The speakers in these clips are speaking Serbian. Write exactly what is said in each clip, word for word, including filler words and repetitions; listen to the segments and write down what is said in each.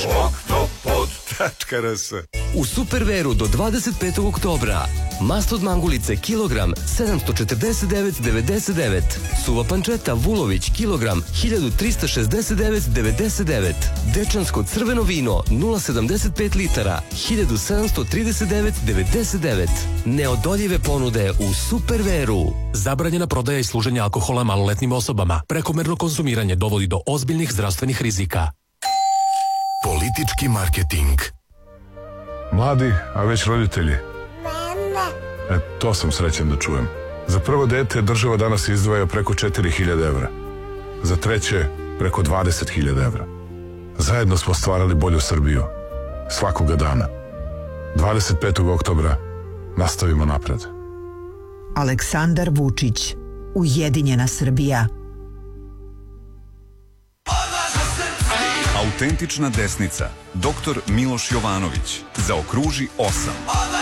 oktopod tačka r s. U Superveru do dvadeset petog oktobra mast od mangulice kilogram sedamsto četrdeset devet zarez devedeset devet, suva pančeta Vulović kilogram hiljadu trista šezdeset devet zarez devedeset devet, dečansko crveno vino nula zarez sedamdeset pet litara hiljadu sedamsto trideset devet zarez devedeset devet. Neodoljive ponude u Superveru. Zabranjena prodaja i služenje alkohola maloletnim osobama. Prekomerno konzumiranje dovodi do ozbiljnih zdravstvenih rizika. Politički marketing. Mladi, a već roditelji. E, to sam srećan da čujem. Za prvo dete država danas izdvaja preko četiri hiljade evra. Za treće preko dvadeset hiljada evra. Zajedno smo stvarali bolju Srbiju. Svakoga dana. dvadeset petog oktobra nastavimo napred. Aleksandar Vučić, Ujedinjena Srbija. Autentična desnica. doktor Miloš Jovanović. Zaokruži osam.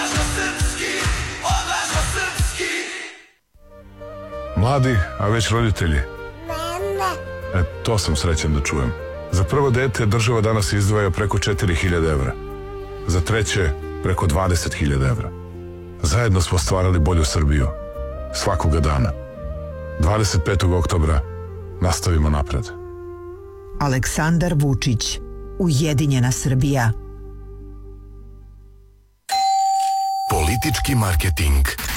Mladi, a već roditelji. E, to sam srećan da čujem. Za prvo dete država danas izdvaja preko četiri hiljade evra. Za treće preko dvadeset hiljada evra. Zajedno smo stvarali bolju Srbiju. Svakoga dana. dvadeset petog oktobra nastavimo napred. Aleksandar Vučić, Ujedinjena Srbija. Politički marketing.